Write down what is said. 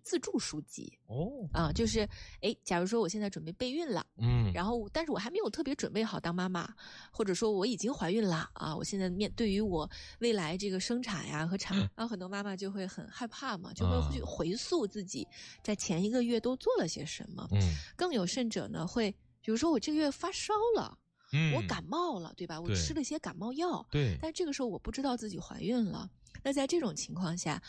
自助书籍。就是假如说我现在准备备孕了，然后但是我还没有特别准备好当妈妈，或者说我已经怀孕了啊，我现在对于我未来这个生产呀和然后很多妈妈就会很害怕嘛，就会去回溯自己在前一个月都做了些什么。更有甚者呢，会比如说我这个月发烧了，我感冒了，对吧？我吃了些感冒药， 对， 但这个时候我不知道自己怀孕了。那在这种情况下，